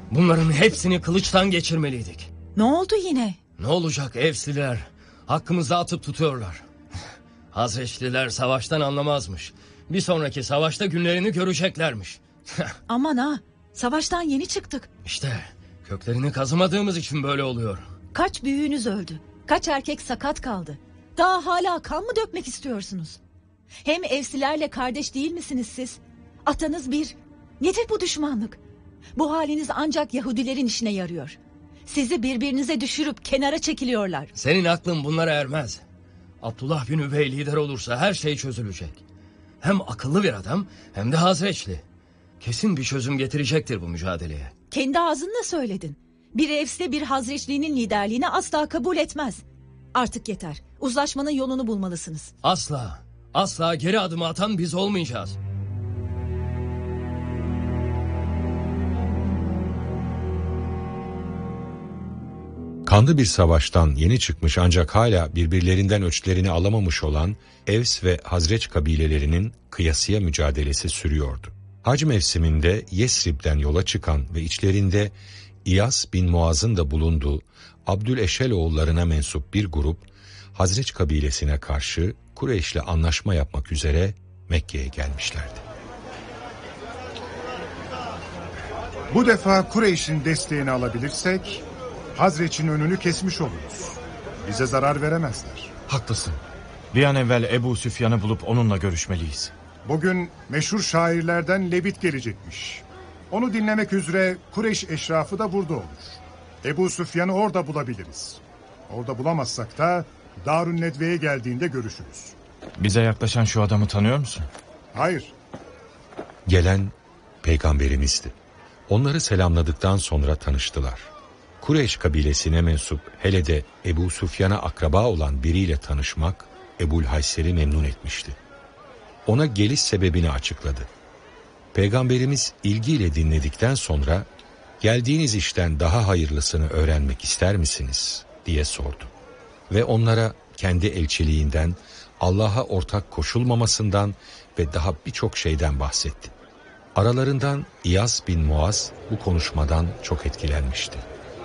Bunların hepsini kılıçtan geçirmeliydik. Ne oldu yine? Ne olacak Evsliler? Hakkımızda atıp tutuyorlar. Hazreçliler savaştan anlamazmış. Bir sonraki savaşta günlerini göreceklermiş. Aman ha, savaştan yeni çıktık. İşte köklerini kazımadığımız için böyle oluyor. Kaç büyüğünüz öldü? Kaç erkek sakat kaldı? Daha hala kan mı dökmek istiyorsunuz? Hem Evsilerle kardeş değil misiniz siz? Atanız bir. Nedir bu düşmanlık? Bu haliniz ancak Yahudilerin işine yarıyor. Sizi birbirinize düşürüp kenara çekiliyorlar. Senin aklın bunlara ermez. Abdullah bin Übey lider olursa her şey çözülecek. Hem akıllı bir adam hem de Hazreçli. Kesin bir çözüm getirecektir bu mücadeleye. Kendi ağzınla söyledin. Bir Evs'le bir Hazreçli'nin liderliğini asla kabul etmez. Artık yeter. Uzlaşmanın yolunu bulmalısınız. Asla, asla geri adımı atan biz olmayacağız. Kanlı bir savaştan yeni çıkmış ancak hala birbirlerinden öçlerini alamamış olan Evs ve Hazreç kabilelerinin kıyasıya mücadelesi sürüyordu. Hac mevsiminde Yesrib'den yola çıkan ve içlerinde İyas bin Muaz'ın da bulunduğu Abdüleşel oğullarına mensup bir grup, Hazreç kabilesine karşı Kureyş'le anlaşma yapmak üzere Mekke'ye gelmişlerdi. Bu defa Kureyş'in desteğini alabilirsek Hazreç'in önünü kesmiş oluruz. Bize zarar veremezler. Haklısın. Bir an evvel Ebu Süfyan'ı bulup onunla görüşmeliyiz. Bugün meşhur şairlerden Lebit gelecekmiş. Onu dinlemek üzere Kureyş eşrafı da burada olur. Ebu Süfyan'ı orada bulabiliriz. Orada bulamazsak da Darun Nedve'ye geldiğinde görüşürüz. Bize yaklaşan şu adamı tanıyor musun? Hayır. Gelen peygamberimizdi. Onları selamladıktan sonra tanıştılar. Kureyş kabilesine mensup hele de Ebu Süfyan'a akraba olan biriyle tanışmak Ebu'l-Hayser'i memnun etmişti. Ona geliş sebebini açıkladı. Peygamberimiz ilgiyle dinledikten sonra geldiğiniz işten daha hayırlısını öğrenmek ister misiniz diye sordu. Ve onlara kendi elçiliğinden, Allah'a ortak koşulmamasından ve daha birçok şeyden bahsetti. Aralarından İyas bin Muaz bu konuşmadan çok etkilenmişti.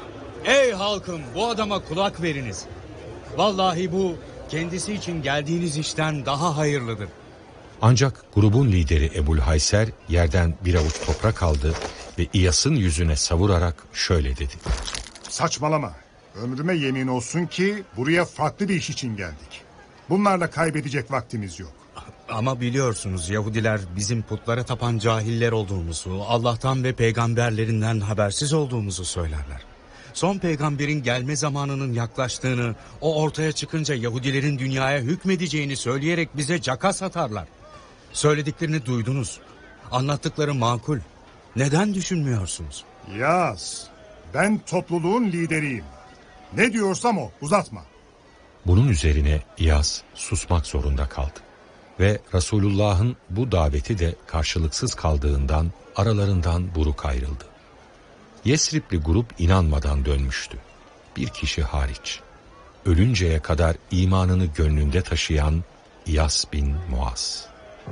Ey halkım, bu adama kulak veriniz. Vallahi bu kendisi için geldiğiniz işten daha hayırlıdır. Ancak grubun lideri Ebu'l-Hayser yerden bir avuç toprak aldı ve İyas'ın yüzüne savurarak şöyle dedi. Saçmalama. Ömrüme yemin olsun ki buraya farklı bir iş için geldik. Bunlarla kaybedecek vaktimiz yok. Ama biliyorsunuz Yahudiler bizim putlara tapan cahiller olduğumuzu, Allah'tan ve peygamberlerinden habersiz olduğumuzu söylerler. Son peygamberin gelme zamanının yaklaştığını, o ortaya çıkınca Yahudilerin dünyaya hükmedeceğini söyleyerek bize caka satarlar. Söylediklerini duydunuz. Anlattıkları makul. Neden düşünmüyorsunuz? Yaz. Ben topluluğun lideriyim. Ne diyorsam o, uzatma. Bunun üzerine İyas susmak zorunda kaldı. Ve Resulullah'ın bu daveti de karşılıksız kaldığından aralarından buruk ayrıldı. Yesribli grup inanmadan dönmüştü. Bir kişi hariç. Ölünceye kadar imanını gönlünde taşıyan İyas bin Muaz.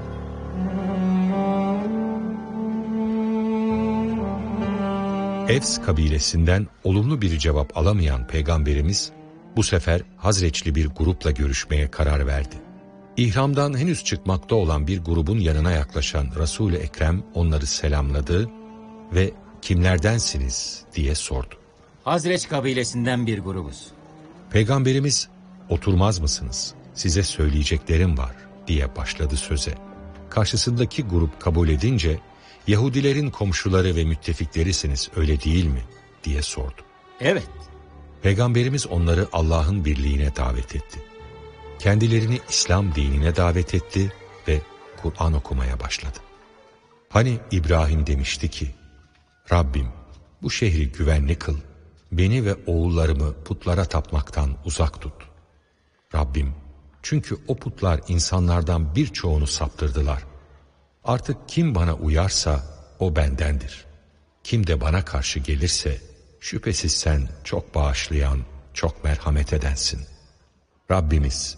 Evs kabilesinden olumlu bir cevap alamayan peygamberimiz bu sefer Hazreçli bir grupla görüşmeye karar verdi. İhramdan henüz çıkmakta olan bir grubun yanına yaklaşan Resul-i Ekrem onları selamladı ve kimlerdensiniz diye sordu. Hazreç kabilesinden bir grubuz. Peygamberimiz oturmaz mısınız? Size söyleyeceklerim var diye başladı söze. Karşısındaki grup kabul edince Yahudilerin komşuları ve müttefiklerisiniz öyle değil mi diye sordu. Evet. Peygamberimiz onları Allah'ın birliğine davet etti. Kendilerini İslam dinine davet etti ve Kur'an okumaya başladı. Hani İbrahim demişti ki, Rabbim bu şehri güvenli kıl, beni ve oğullarımı putlara tapmaktan uzak tut. Rabbim, çünkü o putlar insanlardan birçoğunu saptırdılar. Artık kim bana uyarsa o bendendir. Kim de bana karşı gelirse şüphesiz sen çok bağışlayan, çok merhamet edensin. Rabbimiz